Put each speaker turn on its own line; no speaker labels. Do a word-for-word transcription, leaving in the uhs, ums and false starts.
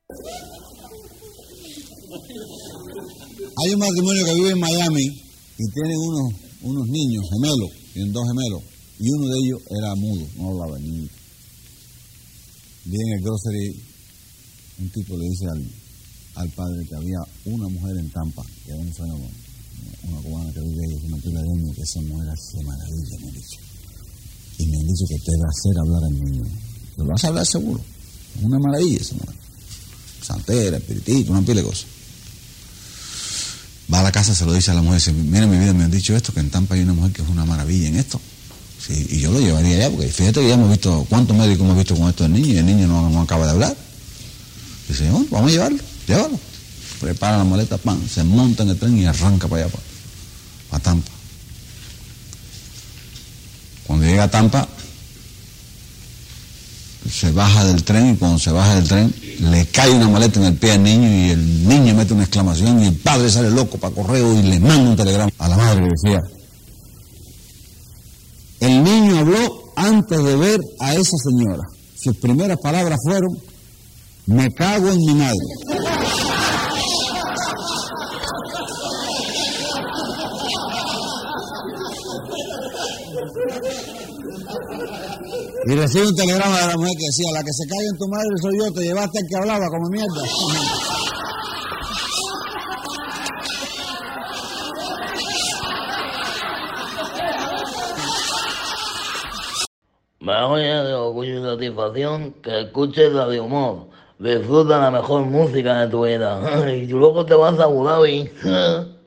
Hay un matrimonio que vive en Miami y tienen unos, unos niños gemelos, tienen dos gemelos, y uno de ellos era mudo, no hablaba ni. Vi en el grocery, un tipo le dice al, al padre que había una mujer en Tampa, que era una, una cubana que vive ahí, una pila de años, que esa mujer hace maravilla, me han dicho. Y me han dicho que te va a hacer hablar al niño. Lo vas a hablar seguro. Es una maravilla esa mujer. Santera, espiritito, una pila de cosas. Va a la casa, se lo dice a la mujer, dice, mira mi vida, me han dicho esto, que en Tampa hay una mujer que es una maravilla en esto. Sí, y yo lo llevaría allá, porque fíjate que ya hemos visto, ¿cuántos médicos hemos visto con esto del niño? Y el niño no, no acaba de hablar. Dice, bueno, vamos a llevarlo, llévalo. Prepara la maleta, pan, se monta en el tren y arranca para allá, para, para Tampa. Cuando llega a Tampa, se baja del tren, y cuando se baja del tren, le cae una maleta en el pie al niño, y el niño mete una exclamación, y el padre sale loco para correo y le manda un telegrama a la madre que decía, el niño habló antes de ver a esa señora. Sus primeras palabras fueron, me cago en mi madre. Y recibe un telegrama de la mujer que decía, la que se cae en tu madre soy yo, te llevaste al que hablaba como mierda.
Me oye de orgullo y satisfacción que escuches la de humor. Disfruta la mejor música de tu vida. Y luego te vas a Abu Dhabi.